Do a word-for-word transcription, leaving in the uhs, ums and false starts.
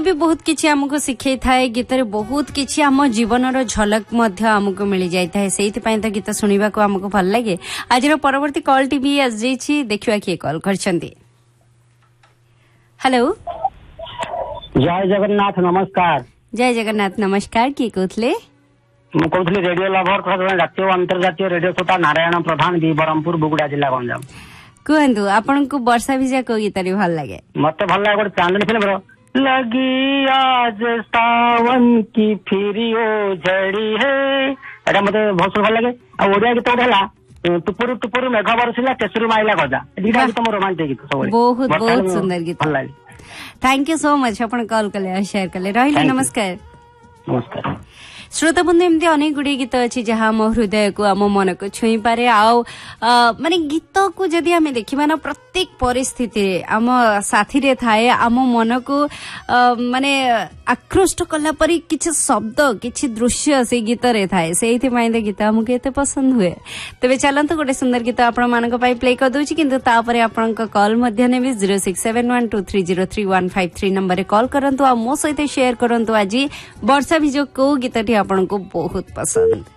भी बहुत किछि हमको सिखै थाए गीत रे बहुत किछि हम जीवन रो झलक मध्य हमको मिल जाय थाए सेहि पय त गीत सुनिबा को हमको भल लागे। आज रो परवर्ती कॉल टीवी आज जेछि देखिवा के कॉल करछंती। हेलो जय जगन्नाथ नमस्कार। जय जगन्नाथ नमस्कार की कहथले मु कहथले रेडियो लवर प्रधान जातीय अंतर्जातीय रेडियो श्रोता नारायण प्रधान बी बरमपुर बुगुडा जिला गंजाम। कहंतु आपन को वर्षा भिजा को गीत रे भल लागे? मते भल लागे चांदनी फिल्म रो लगी आज सावन की फिरियो झड़ी है एटा मते बहुत भल लागे। आ ओडिया गीत उठला टुपुरु टुपुरु मेघ बरसिला केसरी माइला गजा एटा गीत मोर रोमांटिक गीत सब बहुत बहुत सुंदर गीत भल लागे। Thank you so much upon call कले शेयर कले रहिले। नमस्कार नमस्कार श्रोता बंधु एमती अनेक गुड़ी गीत अच्छी जहाँ आम हृदय को आम मन को छुई पारे आओ माने गीत को जदि आम देखिबा ना प्रत्येक परिस्थिति रे आम साथी रे थाए आम मन को माने आकृष्ट कला परी किछ शब्द किछ दृश्य से गीत रे थाए सेहि पय दे गीत हमके एते पसंद हुए। तबे चलंतु गोटे सुंदर गीत आपण मानक पय प्ले कर दोछि किंतु ता परे आपण का कॉल मध्य नेबे zero six seven one two three zero three one five three number रे कॉल करंतु आ मो सहित शेयर करंतु आज वर्षा भिजो को गीतटी आपन को बहुत पसंद।